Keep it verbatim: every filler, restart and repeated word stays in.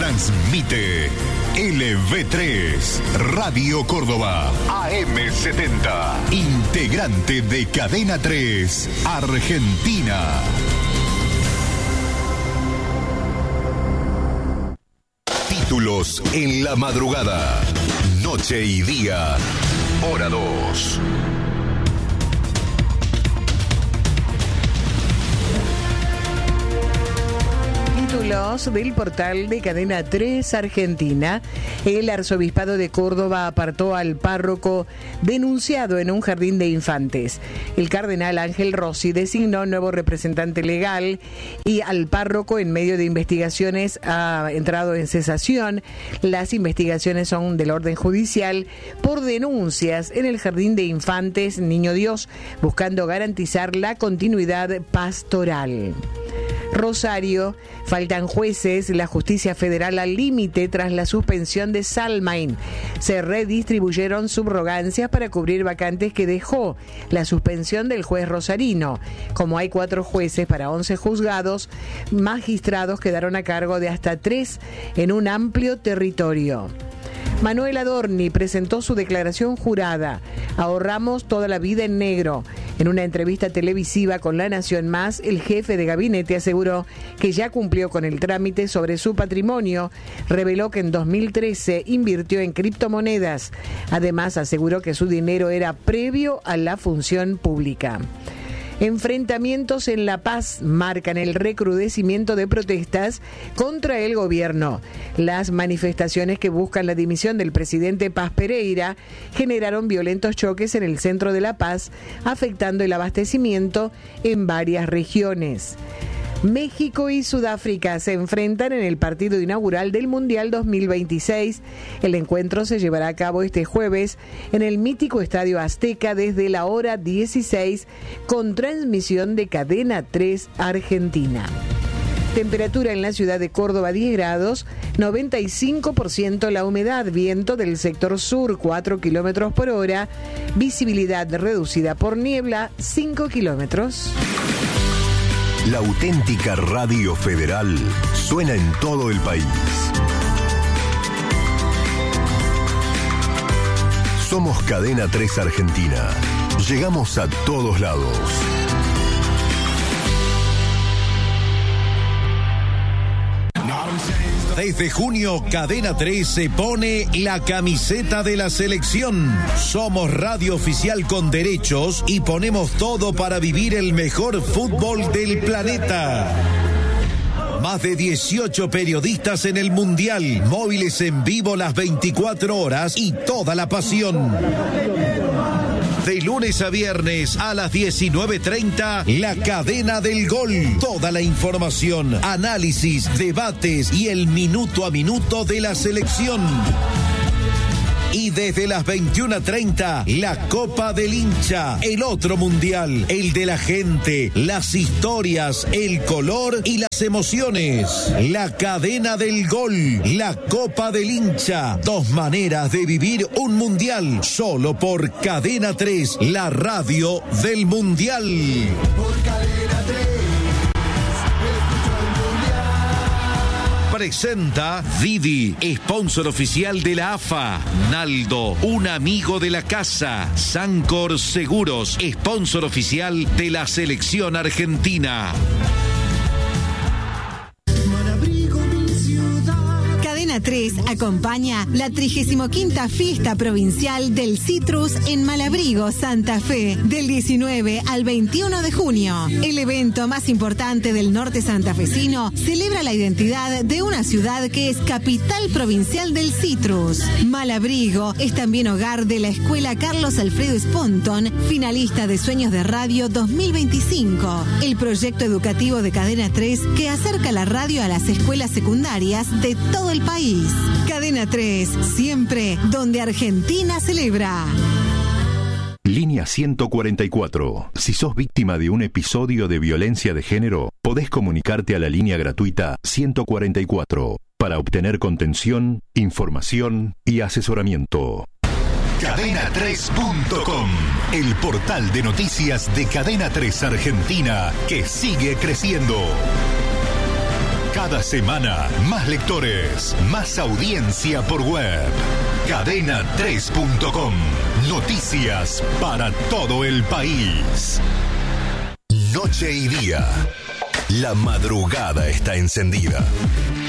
Transmite L V tres, Radio Córdoba, A M setenta, integrante de Cadena tres, Argentina. Títulos en la madrugada, noche y día, hora dos. Títulos del portal de Cadena tres Argentina. El arzobispado de Córdoba apartó al párroco denunciado en un jardín de infantes. El cardenal Ángel Rossi designó nuevo representante legal y al párroco en medio de investigaciones ha entrado en cesación. Las investigaciones son del orden judicial por denuncias en el jardín de infantes Niño Dios, buscando garantizar la continuidad pastoral. Rosario, faltan jueces, la justicia federal al límite tras la suspensión de Salmain. Se redistribuyeron subrogancias para cubrir vacantes que dejó la suspensión del juez rosarino. Como hay cuatro jueces para once juzgados, magistrados quedaron a cargo de hasta tres en un amplio territorio. Manuel Adorni presentó su declaración jurada. Ahorramos toda la vida en negro. En una entrevista televisiva con La Nación Más, el jefe de gabinete aseguró que ya cumplió con el trámite sobre su patrimonio. Reveló que en dos mil trece invirtió en criptomonedas. Además, aseguró que su dinero era previo a la función pública. Enfrentamientos en La Paz marcan el recrudecimiento de protestas contra el gobierno. Las manifestaciones que buscan la dimisión del presidente Paz Pereira generaron violentos choques en el centro de La Paz, afectando el abastecimiento en varias regiones. México y Sudáfrica se enfrentan en el partido inaugural del Mundial dos mil veintiséis. El encuentro se llevará a cabo este jueves en el mítico Estadio Azteca desde la hora dieciséis con transmisión de Cadena tres Argentina. Temperatura en la ciudad de Córdoba diez grados, noventa y cinco por ciento la humedad, viento del sector sur cuatro kilómetros por hora, visibilidad reducida por niebla cinco kilómetros. La auténtica radio federal suena en todo el país. Somos Cadena tres Argentina. Llegamos a todos lados. Desde junio, Cadena tres se pone la camiseta de la selección. Somos radio oficial con derechos y ponemos todo para vivir el mejor fútbol del planeta. Más de dieciocho periodistas en el Mundial, móviles en vivo las veinticuatro horas y toda la pasión. De lunes a viernes a las diecinueve treinta, La Cadena del Gol. Toda la información, análisis, debates y el minuto a minuto de la selección. Y desde las veintiuna treinta, la Copa del Hincha, el otro mundial, el de la gente, las historias, el color y las emociones. La Cadena del Gol, la Copa del Hincha, dos maneras de vivir un mundial, solo por Cadena tres, la radio del mundial. Por Cadena tres. Presenta Didi, sponsor oficial de la A F A. Naldo, un amigo de la casa. Sancor Seguros, sponsor oficial de la selección argentina. Cadena tres acompaña la trigésima quinta Fiesta Provincial del Citrus en Malabrigo, Santa Fe, del diecinueve al veintiuno de junio. El evento más importante del norte santafesino celebra la identidad de una ciudad que es capital provincial del citrus. Malabrigo es también hogar de la Escuela Carlos Alfredo Sponton, finalista de Sueños de Radio dos mil veinticinco, el proyecto educativo de Cadena tres que acerca la radio a las escuelas secundarias de todo el país. Cadena tres, siempre donde Argentina celebra. Línea ciento cuarenta y cuatro. Si sos víctima de un episodio de violencia de género, podés comunicarte a la línea gratuita ciento cuarenta y cuatro para obtener contención, información y asesoramiento. cadena tres punto com, el portal de noticias de Cadena tres Argentina que sigue creciendo. Cada semana, más lectores, más audiencia por web. cadena tres punto com. Noticias para todo el país. Noche y día. La madrugada está encendida.